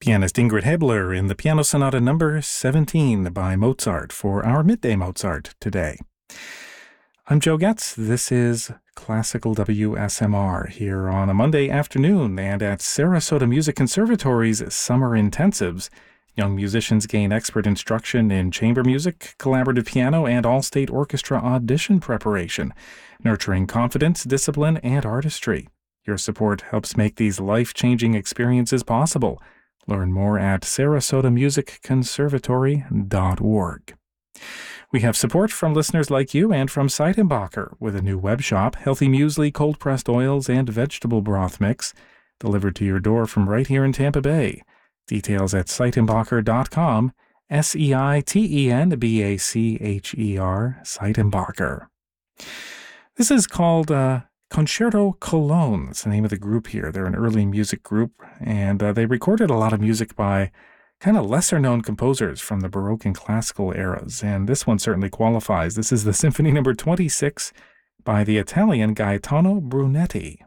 Pianist Ingrid Hebler in the Piano Sonata number 17 by Mozart for our Midday Mozart today. I'm Joe Getz. This is Classical WSMR here on a Monday afternoon, and at Sarasota Music Conservatory's Summer Intensives, young musicians gain expert instruction in chamber music, collaborative piano, and all-state orchestra audition preparation, nurturing confidence, discipline, and artistry. Your support helps make these life-changing experiences possible. Learn more at sarasotamusicconservatory.org. We have support from listeners like you and from Seitenbacher with a new web shop, healthy muesli, cold-pressed oils, and vegetable broth mix delivered to your door from right here in Tampa Bay. Details at Seitenbacher.com, Seitenbacher, Seitenbacher. This is called Concerto Cologne. It's the name of the group here. They're an early music group, and they recorded a lot of music by kind of lesser-known composers from the Baroque and Classical eras, and this one certainly qualifies. This is the Symphony number 26 by the Italian Gaetano Brunetti.